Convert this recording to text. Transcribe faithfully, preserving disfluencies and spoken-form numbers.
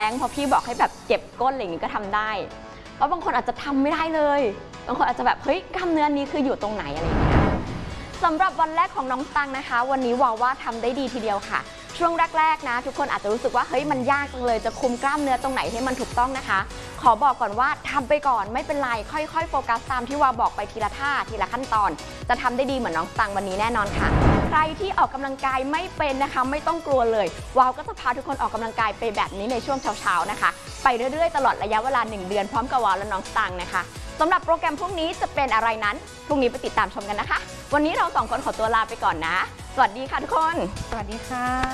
แรงพอพี่บอกให้แบบเก็บก้นอะไรอย่างนี้ก็ทำได้เพราะบางคนอาจจะทำไม่ได้เลยบางคนอาจจะแบบเฮ้ยกล้ามเนื้อนี้คืออยู่ตรงไหนอะไรอย่างเงี้ยสำหรับวันแรกของน้องตังนะคะวันนี้วาวว่าทำได้ดีทีเดียวค่ะช่วงแรกๆนะทุกคนอาจจะรู้สึกว่าเฮ้ยมันยากจังเลยจะคุมกล้ามเนื้อตรงไหนให้มันถูกต้องนะคะขอบอกก่อนว่าทำไปก่อนไม่เป็นไรค่อยๆโฟกัสตามที่วาวบอกไปทีละท่าทีละขั้นตอนจะทำได้ดีเหมือนน้องตังวันนี้แน่นอนค่ะใครที่ออกกำลังกายไม่เป็นนะคะไม่ต้องกลัวเลยวาวก็จะพาทุกคนออกกำลังกายไปแบบนี้ในช่วงเช้าๆนะคะไปเรื่อยๆตลอดระยะเวลาหนึ่งเดือนพร้อมกับวาวและน้องตังนะคะสำหรับโปรแกรมพรุ่งนี้จะเป็นอะไรนั้นพรุ่งนี้ไปติดตามชมกันนะคะวันนี้เราสองคนขอตัวลาไปก่อนนะสวัสดีค่ะทุกคนสวัสดีค่ะ